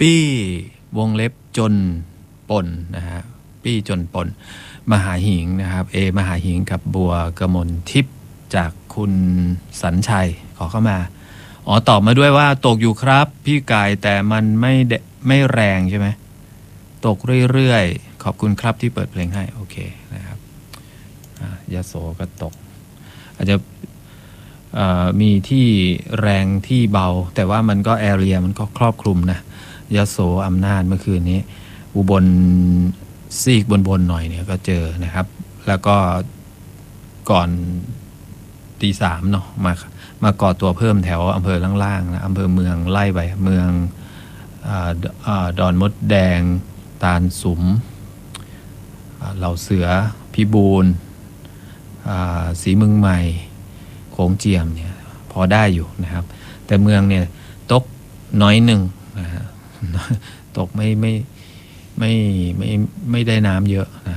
ปี้วงเล็บจนปนนะฮะปี้จนปนมหาหิงนะครับมหาหิงกับบัวกมลทิพย์จากคุณสัญชัยขอเข้ามาตอบมาด้วยว่าตกอยู่ครับพี่กายแต่มันไม่แรงใช่ไหมตกเรื่อยๆขอบคุณครับที่เปิดเพลงให้โอเคนะครับยโสก็ตกอาจจะมีที่แรงที่เบาแต่ว่ามันก็แอเรียมันก็ครอบคลุมนะยโสอำนาจเมื่อคืนนี้อุบลซีกบนหน่อยเนี่ยก็เจอนะครับแล้วก็ก่อนตี 3เนาะมาก่อตัวเพิ่มแถวอำเภอล่างๆนะอำเภอเมืองไล่ไปเมืองดอนมดแดงตาลสุมเหล่าเสือพิบูลศรีเมืองใหม่โขงเจียมเนี่ยพอได้อยู่นะครับแต่เมืองเนี่ยตกน้อยหนึ่งนะฮะตกไม่ได้น้ำเยอะนะ